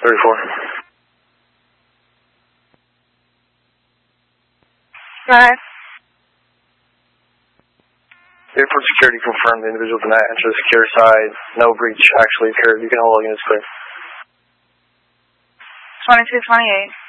34. Right. Airport security confirmed the individual did not enter the secure side. No breach actually occurred. You can hold all units clear. 2228.